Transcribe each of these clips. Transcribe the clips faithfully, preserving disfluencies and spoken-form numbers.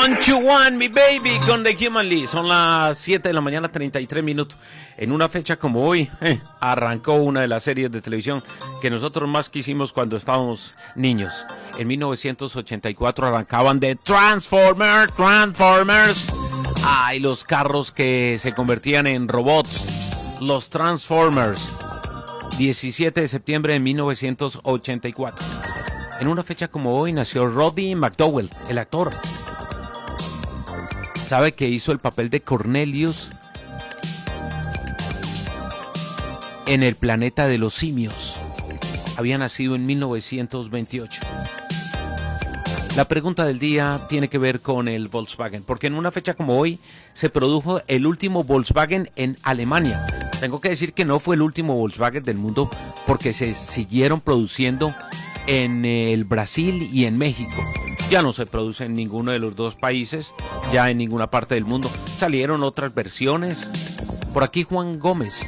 Don't You Want Me Baby con The Human League. Son las siete de la mañana, treinta y tres minutos. En una fecha como hoy, eh, arrancó una de las series de televisión que nosotros más quisimos cuando estábamos niños. En mil novecientos ochenta y cuatro arrancaban de Transformers, Transformers. Ay, los carros que se convertían en robots. Los Transformers. diecisiete de septiembre de mil novecientos ochenta y cuatro. En una fecha como hoy nació Roddy McDowell, el actor. ¿Sabe que hizo el papel de Cornelius en El planeta de los simios? Había nacido en mil novecientos veintiocho. La pregunta del día tiene que ver con el Volkswagen, porque en una fecha como hoy se produjo el último Volkswagen en Alemania. Tengo que decir que no fue el último Volkswagen del mundo, porque se siguieron produciendo en el Brasil y en México. Ya no se produce en ninguno de los dos países, ya en ninguna parte del mundo. Salieron otras versiones. Por aquí Juan Gómez,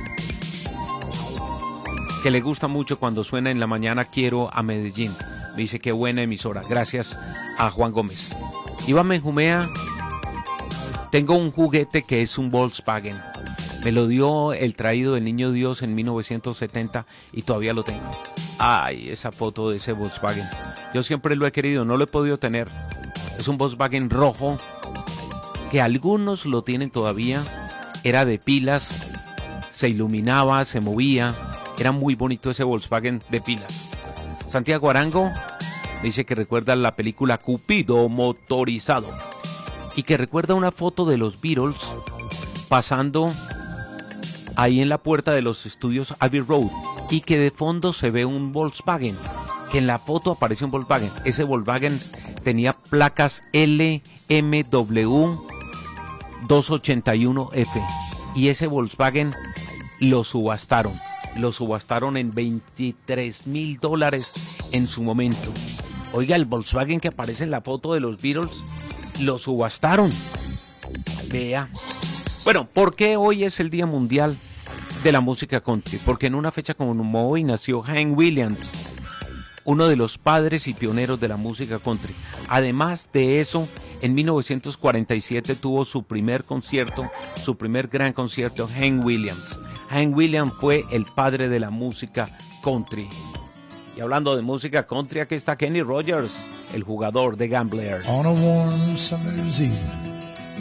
que le gusta mucho cuando suena en la mañana Quiero a Medellín. Me dice qué buena emisora. Gracias a Juan Gómez. Iván Benjumea, tengo un juguete que es un Volkswagen. Me lo dio el traído del Niño Dios en mil novecientos setenta y todavía lo tengo. Ay, esa foto de ese Volkswagen. Yo siempre lo he querido, no lo he podido tener. Es un Volkswagen rojo que algunos lo tienen todavía. Era de pilas, se iluminaba, se movía. Era muy bonito ese Volkswagen de pilas. Santiago Arango dice que recuerda la película Cupido motorizado y que recuerda una foto de los Beatles pasando ahí en la puerta de los estudios Abbey Road y que de fondo se ve un Volkswagen, que en la foto aparece un Volkswagen. Ese Volkswagen tenía placas L M W doscientos ochenta y uno F y ese Volkswagen lo subastaron. Lo subastaron en veintitrés mil dólares en su momento. Oiga, el Volkswagen que aparece en la foto de los Beatles, lo subastaron. Vea. Bueno, ¿por qué hoy es el Día Mundial de la Música Country? Porque en una fecha como hoy nació Hank Williams, uno de los padres y pioneros de la música country. Además de eso, en mil novecientos cuarenta y siete tuvo su primer concierto, su primer gran concierto, Hank Williams. Hank Williams fue el padre de la música country. Y hablando de música country, aquí está Kenny Rogers, el jugador de Gambler. On a warm summer's evening,